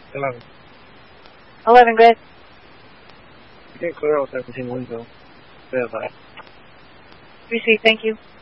11. 11, great. Okay, clear all 17 window. Verify. Receive, thank you.